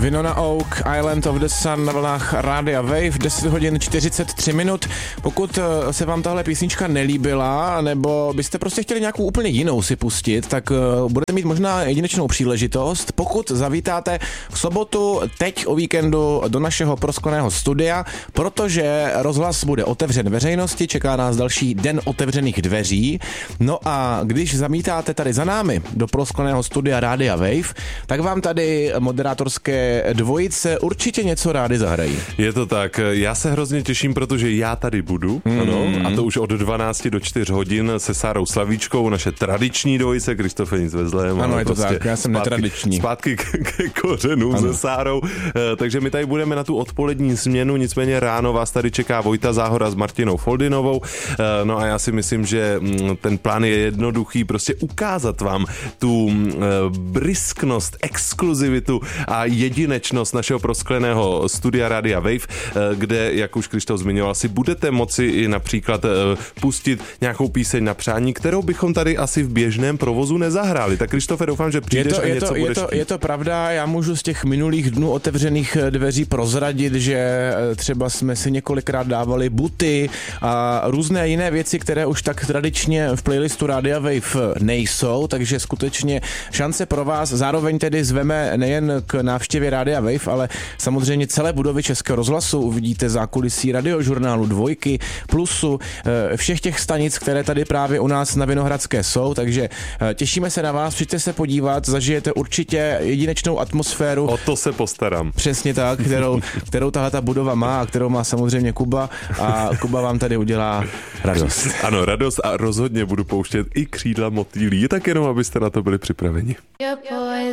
Winona Oak, Island of the Sun na vlnách Rádia Wave, 10 hodin 43 minut. Pokud se vám tahle písnička nelíbila, nebo byste prostě chtěli nějakou úplně jinou si pustit, tak budete mít možná jedinečnou příležitost, pokud zavítáte v sobotu teď o víkendu do našeho proskleného studia, protože rozhlas bude otevřen veřejnosti, čeká nás další den otevřených dveří. No a když zamítáte tady za námi do proskleného studia Rádia Wave, tak vám tady moderátorské dvojice určitě něco rádi zahrají. Je to tak, já se hrozně těším, protože já tady budu, ano, a to už od 12 do 4 hodin se Sárou Slavíčkou, naše tradiční dvojice, Krištofe Nicvezlem. Ano, je to prostě tak, já jsem netradiční. Zpátky k kořenům se Sárou, takže my tady budeme na tu odpolední směnu, nicméně ráno vás tady čeká Vojta Záhora s Martinou Foldinovou, no a já si myslím, že ten plán je jednoduchý, prostě ukázat vám tu brisknost, exkluzivitu a jedinečnost našeho proskleného studia Rádia Wave, kde, jak už Krištof zmiňoval, si budete moci i například pustit nějakou píseň na přání, kterou bychom tady asi v běžném provozu nezahráli. Tak Krištofe, doufám, že přijdeš a něco budeš chtít. Je to pravda, já můžu z těch minulých dnů otevřených dveří prozradit, že třeba jsme si několikrát dávali buty a různé jiné věci, které už tak tradičně v playlistu Rádia Wave nejsou, takže skutečně šance pro vás. Zároveň tedy zveme nejen k návštěvě Rádia Wave, ale samozřejmě celé budovy Českého rozhlasu. Uvidíte zákulisí Radiožurnálu, Dvojky, Plusu, všech těch stanic, které tady právě u nás na Vinohradské jsou, takže těšíme se na vás, přijďte se podívat, zažijete určitě jedinečnou atmosféru. O to se postarám. Přesně tak, kterou tahleta budova má a kterou má samozřejmě Kuba a Kuba vám tady udělá radost. Ano, radost a rozhodně budu pouštět i Křídla motýlí, tak jenom abyste na to byli připraveni.